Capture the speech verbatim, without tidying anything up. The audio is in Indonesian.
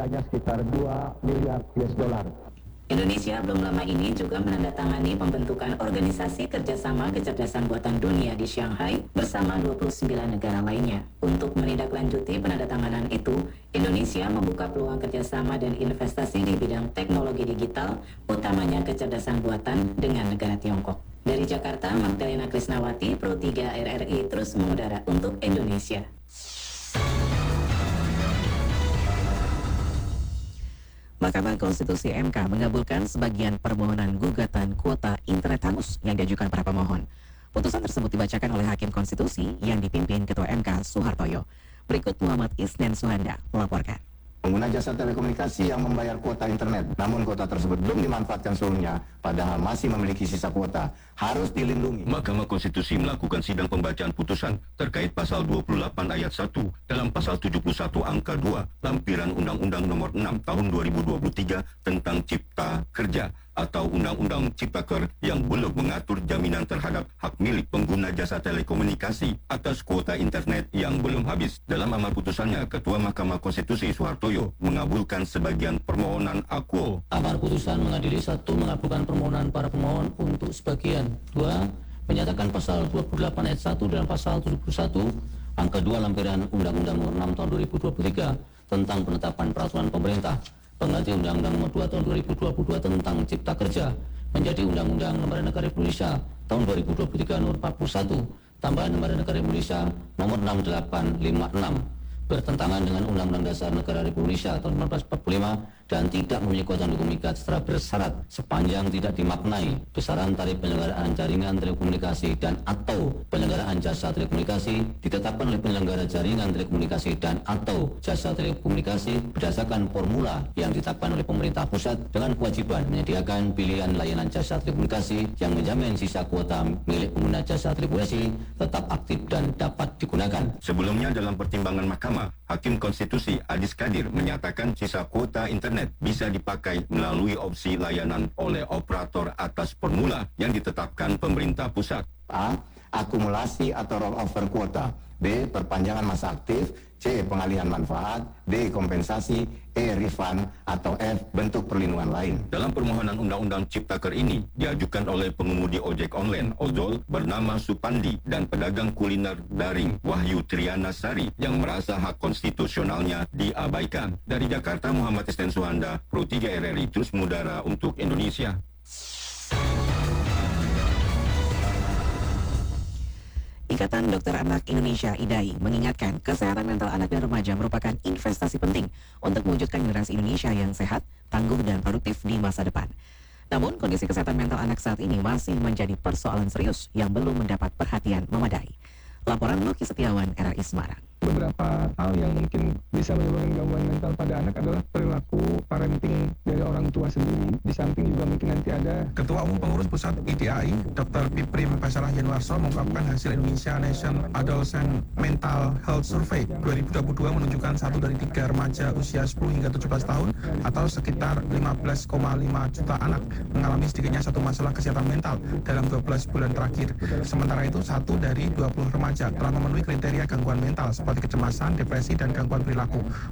nilainya sekitar dua miliar U S dollar. Indonesia belum lama ini juga menandatangani pembentukan Organisasi Kerjasama Kecerdasan Buatan Dunia di Shanghai bersama dua puluh sembilan negara lainnya. Untuk menindaklanjuti penandatanganan itu, Indonesia membuka peluang kerjasama dan investasi di bidang teknologi digital, utamanya kecerdasan buatan dengan negara Tiongkok. Dari Jakarta, Magdalena Krisnawati, Pro tiga R R I terus mengudara untuk Indonesia. Mahkamah Konstitusi M K mengabulkan sebagian permohonan gugatan kuota internet hangus yang diajukan para pemohon. Putusan tersebut dibacakan oleh Hakim Konstitusi yang dipimpin Ketua M K Soehartoyo. Berikut Muhammad Isnen Suhanda melaporkan. Pengguna jasa telekomunikasi yang membayar kuota internet, namun kuota tersebut belum dimanfaatkan seluruhnya, padahal masih memiliki sisa kuota, harus dilindungi. Mahkamah Konstitusi melakukan sidang pembacaan putusan terkait pasal dua puluh delapan ayat satu dalam pasal tujuh puluh satu angka dua lampiran Undang-Undang Nomor enam Tahun dua ribu dua puluh tiga tentang Cipta Kerja atau Undang-Undang Ciptaker yang belum mengatur jaminan terhadap hak milik pengguna jasa telekomunikasi atas kuota internet yang belum habis. Dalam amar putusannya, Ketua Mahkamah Konstitusi Soehartoyo mengabulkan sebagian permohonan akuo. Amar putusan mengadili satu mengabulkan permohonan para pemohon untuk sebagian. Dua, menyatakan pasal dua puluh delapan ayat satu dalam pasal tujuh puluh satu angka dua lampiran Undang-Undang Nomor enam Tahun dua ribu dua puluh tiga tentang penetapan peraturan pemerintah pengganti Undang-Undang Nomor dua Tahun dua ribu dua puluh dua tentang Cipta Kerja menjadi Undang-Undang Lembaga Negara Indonesia Tahun dua ribu dua puluh tiga Nomor empat puluh satu tambahan Lembaga Negara Indonesia Nomor enam delapan lima enam bertentangan dengan Undang-Undang Dasar Negara Republik Indonesia tahun seribu sembilan ratus empat puluh lima dan tidak memiliki kekuatan hukum ikat secara bersyarat sepanjang tidak dimaknai besaran tarif penyelenggaraan jaringan telekomunikasi dan atau penyelenggaraan jasa telekomunikasi ditetapkan oleh penyelenggara jaringan telekomunikasi dan atau jasa telekomunikasi berdasarkan formula yang ditetapkan oleh pemerintah pusat dengan kewajiban menyediakan pilihan layanan jasa telekomunikasi yang menjamin sisa kuota milik pengguna jasa telekomunikasi tetap aktif dan dapat digunakan. Sebelumnya dalam pertimbangan mahkamah, Hakim Konstitusi Adis Kadir menyatakan sisa kuota internet bisa dipakai melalui opsi layanan oleh operator atas formula yang ditetapkan pemerintah pusat. A. Akumulasi atau rollover kuota. B. Perpanjangan masa aktif. C. Pengalihan manfaat. D. Kompensasi. E. Refund. Atau F. Bentuk perlindungan lain. Dalam permohonan Undang-Undang Ciptaker ini diajukan oleh pengemudi ojek online ojol bernama Supandi dan pedagang kuliner daring Wahyu Triana Sari yang merasa hak konstitusionalnya diabaikan. Dari Jakarta, Muhammad Isnen Suhanda, Pro tiga R R I terus mengudara untuk Indonesia. Ikatan Dokter Anak Indonesia I D A I mengingatkan kesehatan mental anak dan remaja merupakan investasi penting untuk mewujudkan generasi Indonesia yang sehat, tangguh, dan produktif di masa depan. Namun, kondisi kesehatan mental anak saat ini masih menjadi persoalan serius yang belum mendapat perhatian memadai. Laporan Lucky Setiawan, R R I Semarang. Beberapa hal yang mungkin bisa menyebabkan gangguan mental pada anak adalah perilaku parenting dari orang tua sendiri. Di samping juga mungkin nanti ada Ketua Umum Pengurus Pusat I D A I, Dokter Piprim Faisal Januarso mengungkapkan hasil Indonesia Nation Adolescent Mental Health Survey dua ribu dua puluh dua menunjukkan satu dari tiga remaja usia sepuluh hingga tujuh belas tahun atau sekitar lima belas koma lima juta anak mengalami sedikitnya satu masalah kesehatan mental dalam dua belas bulan terakhir. Sementara itu, satu dari dua puluh remaja telah memenuhi kriteria gangguan mental seperti kecemasan, depresi, dan gangguan perilaku.